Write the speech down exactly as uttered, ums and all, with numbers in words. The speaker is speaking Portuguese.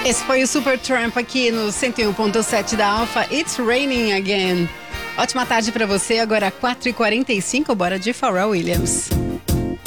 Esse foi o Supertramp aqui no cento e um ponto sete da Alfa. It's Raining Again. Ótima tarde pra você, agora quatro e quarenta e cinco, bora de Pharrell Williams.